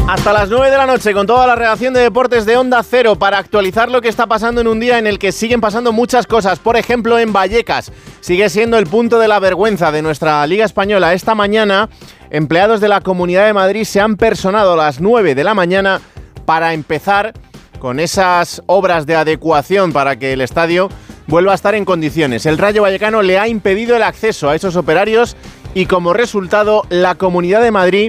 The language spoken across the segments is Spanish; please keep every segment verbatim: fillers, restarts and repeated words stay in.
Hasta las nueve de la noche con toda la redacción de deportes de Onda Cero para actualizar lo que está pasando en un día en el que siguen pasando muchas cosas. Por ejemplo, en Vallecas sigue siendo el punto de la vergüenza de nuestra Liga Española. Esta mañana, empleados de la Comunidad de Madrid se han personado a las nueve de la mañana para empezar con esas obras de adecuación para que el estadio vuelva a estar en condiciones. El Rayo Vallecano le ha impedido el acceso a esos operarios y como resultado la Comunidad de Madrid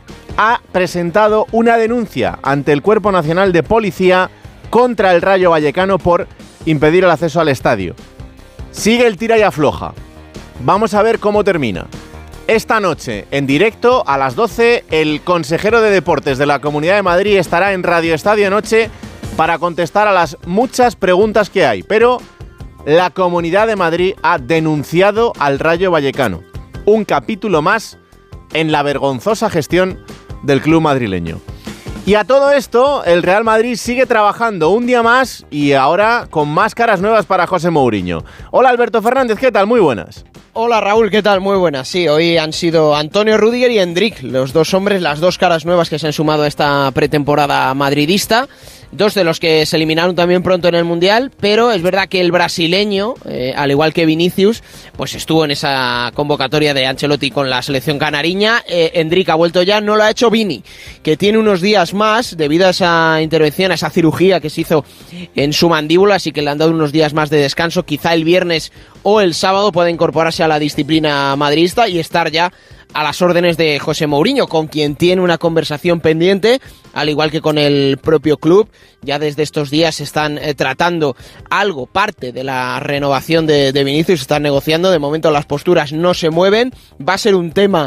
ha presentado una denuncia ante el Cuerpo Nacional de Policía contra el Rayo Vallecano por impedir el acceso al estadio. Sigue el tira y afloja. Vamos a ver cómo termina. Esta noche, en directo, a las doce, el consejero de Deportes de la Comunidad de Madrid estará en Radio Estadio Noche para contestar a las muchas preguntas que hay. Pero la Comunidad de Madrid ha denunciado al Rayo Vallecano. Un capítulo más en la vergonzosa gestión del club madrileño. Y a todo esto, el Real Madrid sigue trabajando un día más y ahora con más caras nuevas para José Mourinho. Hola Alberto Fernández, ¿qué tal? Muy buenas. Hola Raúl, ¿qué tal? Muy buenas. Sí, hoy han sido Antonio Rüdiger y Endrick, los dos hombres, las dos caras nuevas que se han sumado a esta pretemporada madridista. Dos de los que se eliminaron también pronto en el Mundial, pero es verdad que el brasileño, eh, al igual que Vinicius, pues estuvo en esa convocatoria de Ancelotti con la selección canariña. Eh, Endrick ha vuelto ya, no lo ha hecho Vini, que tiene unos días más debido a esa intervención, a esa cirugía que se hizo en su mandíbula, así que le han dado unos días más de descanso. Quizá el viernes o el sábado pueda incorporarse a la disciplina madridista y estar ya a las órdenes de José Mourinho, con quien tiene una conversación pendiente, al igual que con el propio club. Ya desde estos días están eh, tratando algo, parte de la renovación de, de Vinicius, están negociando. De momento las posturas no se mueven. Va a ser un tema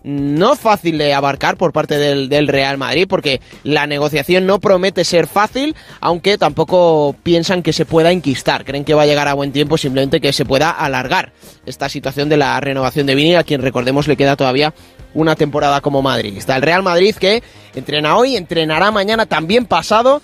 no fácil de abarcar por parte del, del Real Madrid, porque la negociación no promete ser fácil, aunque tampoco piensan que se pueda enquistar. Creen que va a llegar a buen tiempo, simplemente que se pueda alargar esta situación de la renovación de Vini, a quien recordemos le queda todavía una temporada como Madrid. Está el Real Madrid, que entrena hoy, entrenará mañana, también pasado,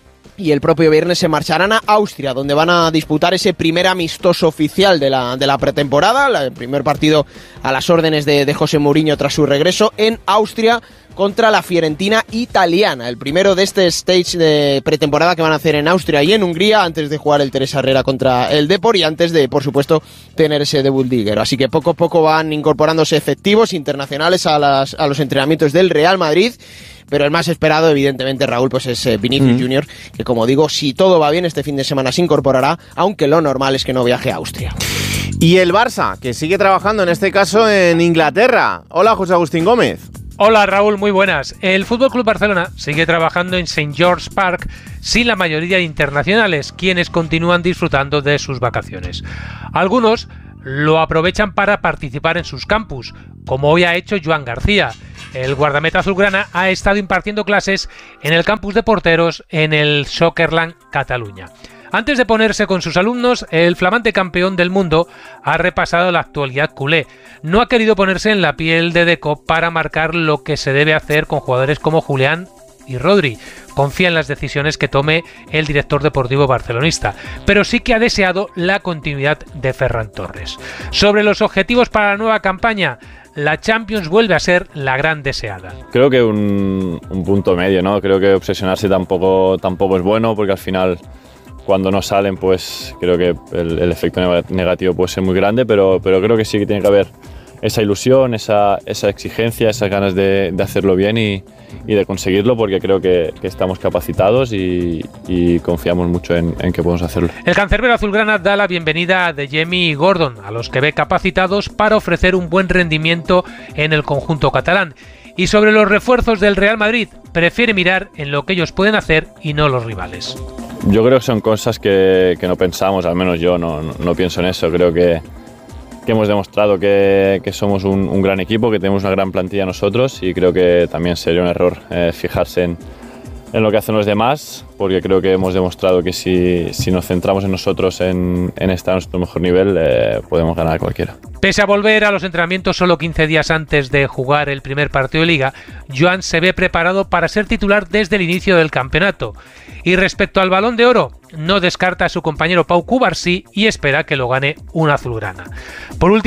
y el propio viernes se marcharán a Austria, donde van a disputar ese primer amistoso oficial de la, de la pretemporada, el primer partido a las órdenes de, de José Mourinho tras su regreso en Austria contra la Fiorentina italiana, el primero de este stage de pretemporada que van a hacer en Austria y en Hungría, antes de jugar el Teresa Herrera contra el Depor y antes de, por supuesto, tener ese debut liguero. Así que poco a poco van incorporándose efectivos internacionales a, las, a los entrenamientos del Real Madrid. Pero el más esperado, evidentemente, Raúl, pues es eh, Vinicius mm. Junior, que como digo, si todo va bien, este fin de semana se incorporará, aunque lo normal es que no viaje a Austria. Y el Barça, que sigue trabajando, en este caso, en Inglaterra. Hola, José Agustín Gómez. Hola, Raúl, muy buenas. El F C Barcelona sigue trabajando en Saint George's Park sin la mayoría de internacionales, quienes continúan disfrutando de sus vacaciones. Algunos lo aprovechan para participar en sus campus, como hoy ha hecho Joan García. El guardameta azulgrana ha estado impartiendo clases en el campus de porteros en el Soccerland Cataluña. Antes de ponerse con sus alumnos, el flamante campeón del mundo ha repasado la actualidad culé. No ha querido ponerse en la piel de Deco para marcar lo que se debe hacer con jugadores como Julián y Rodri. Confía en las decisiones que tome el director deportivo barcelonista, pero sí que ha deseado la continuidad de Ferran Torres. Sobre los objetivos para la nueva campaña, la Champions vuelve a ser la gran deseada. Creo que un, un punto medio, ¿no? Creo que obsesionarse tampoco, tampoco es bueno, porque al final, cuando no salen, pues creo que el, el efecto negativo puede ser muy grande, pero, pero creo que sí que tiene que haber esa ilusión, esa, esa exigencia, esas ganas de, de hacerlo bien y, y de conseguirlo, porque creo que, que estamos capacitados y, y confiamos mucho en, en que podemos hacerlo. El cancerbero azulgrana da la bienvenida a Adeyemi y Gordon, a los que ve capacitados para ofrecer un buen rendimiento en el conjunto catalán. Y sobre los refuerzos del Real Madrid, prefiere mirar en lo que ellos pueden hacer y no los rivales. Yo creo que son cosas que, que no pensamos, al menos yo no, no, no pienso en eso. Creo que que hemos demostrado que, que somos un, un gran equipo, que tenemos una gran plantilla nosotros, y creo que también sería un error eh, fijarse en, en lo que hacen los demás, porque creo que hemos demostrado que si, si nos centramos en nosotros, en, en estar a nuestro mejor nivel, eh, podemos ganar a cualquiera. Pese a volver a los entrenamientos solo quince días antes de jugar el primer partido de Liga, Joan se ve preparado para ser titular desde el inicio del campeonato. Y respecto al Balón de Oro, no descarta a su compañero Pau Cubarsí y espera que lo gane un azulgrana. Por último,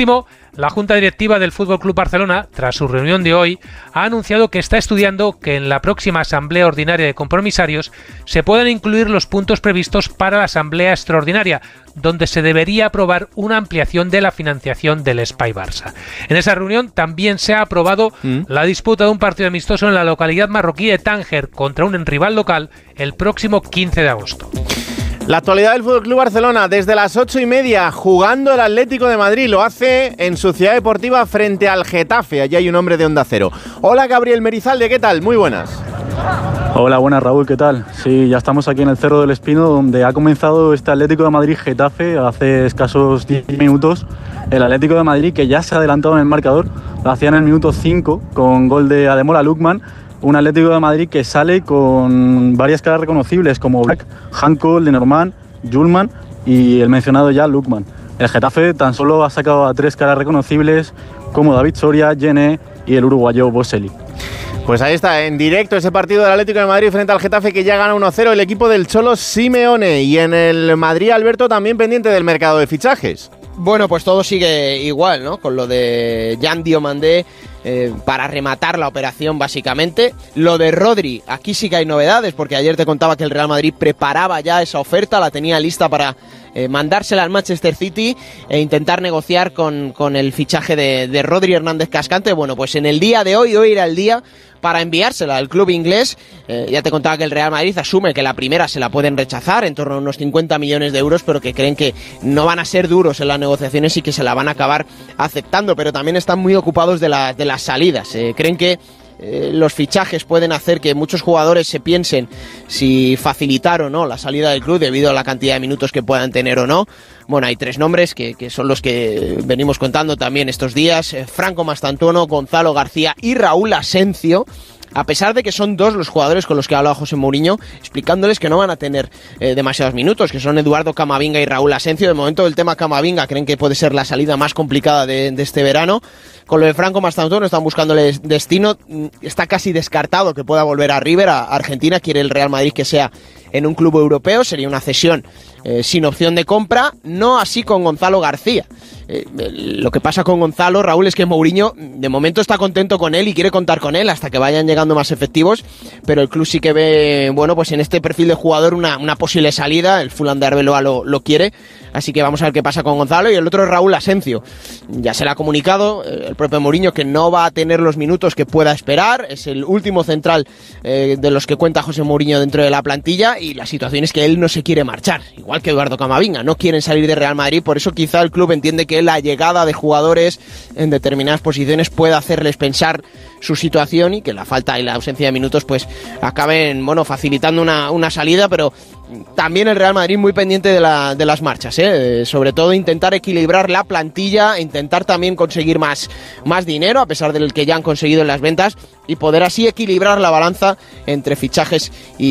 La Junta Directiva del F C Barcelona, tras su reunión de hoy, ha anunciado que está estudiando que en la próxima Asamblea Ordinaria de Compromisarios se puedan incluir los puntos previstos para la Asamblea Extraordinaria, donde se debería aprobar una ampliación de la financiación del Espai Barça. En esa reunión también se ha aprobado ¿Mm? la disputa de un partido amistoso en la localidad marroquí de Tánger contra un rival local el próximo quince de agosto. La actualidad del F C Barcelona, desde las ocho y media, jugando el Atlético de Madrid. Lo hace en su ciudad deportiva frente al Getafe. Allí hay un hombre de Onda Cero. Hola, Gabriel Merizalde, ¿qué tal? Muy buenas. Hola, buenas, Raúl, ¿qué tal? Sí, ya estamos aquí en el Cerro del Espino, donde ha comenzado este Atlético de Madrid-Getafe hace escasos diez minutos. El Atlético de Madrid, que ya se ha adelantado en el marcador, lo hacía en el minuto cinco con gol de Ademola Lookman. Un Atlético de Madrid que sale con varias caras reconocibles como Black, Hanko, Lenormand, Julman y el mencionado ya Lookman. El Getafe tan solo ha sacado a tres caras reconocibles como David Soria, Yené y el uruguayo Boselli. Pues ahí está, en directo ese partido del Atlético de Madrid frente al Getafe, que ya gana uno cero el equipo del Cholo Simeone. Y en el Madrid, Alberto, también pendiente del mercado de fichajes. Bueno, pues todo sigue igual, ¿no? Con lo de Jan Diomandé eh, para rematar la operación, básicamente. Lo de Rodri, aquí sí que hay novedades, porque ayer te contaba que el Real Madrid preparaba ya esa oferta, la tenía lista para eh, mandársela al Manchester City e intentar negociar con, con el fichaje de, de Rodri Hernández Cascante. Bueno, pues en el día de hoy, hoy era el día para enviársela al club inglés. Eh, ya te contaba que el Real Madrid asume que la primera se la pueden rechazar, en torno a unos cincuenta millones de euros, pero que creen que no van a ser duros en las negociaciones y que se la van a acabar aceptando, pero también están muy ocupados de, la, de las salidas. Eh, creen que eh, los fichajes pueden hacer que muchos jugadores se piensen si facilitar o no la salida del club debido a la cantidad de minutos que puedan tener o no. Bueno, hay tres nombres que, que son los que venimos contando también estos días: eh, Franco Mastantuono, Gonzalo García y Raúl Asencio. A pesar de que son dos los jugadores con los que ha hablado José Mourinho, explicándoles que no van a tener eh, demasiados minutos, que son Eduardo Camavinga y Raúl Asencio. De momento el tema Camavinga creen que puede ser la salida más complicada de, de este verano. Con lo de Franco Mastantuono están buscándole destino. Está casi descartado que pueda volver a River, a Argentina. Quiere el Real Madrid que sea en un club europeo, sería una cesión eh, sin opción de compra. No así con Gonzalo García. Eh, lo que pasa con Gonzalo, Raúl, es que Mourinho de momento está contento con él y quiere contar con él hasta que vayan llegando más efectivos, pero el club sí que ve, bueno, pues en este perfil de jugador una, una posible salida. El Fulham de Arbeloa lo, lo quiere, así que vamos a ver qué pasa con Gonzalo. Y el otro es Raúl Asencio. Ya se le ha comunicado eh, el propio Mourinho que no va a tener los minutos que pueda esperar. Es el último central eh, de los que cuenta José Mourinho dentro de la plantilla, y la situación es que él no se quiere marchar, igual que Eduardo Camavinga. No quieren salir de Real Madrid, por eso quizá el club entiende que la llegada de jugadores en determinadas posiciones puede hacerles pensar su situación y que la falta y la ausencia de minutos pues acaben, bueno, facilitando una, una salida. Pero también el Real Madrid muy pendiente de, la, de las marchas, ¿eh? Sobre todo intentar equilibrar la plantilla, intentar también conseguir más, más dinero a pesar del que ya han conseguido en las ventas, y poder así equilibrar la balanza entre fichajes y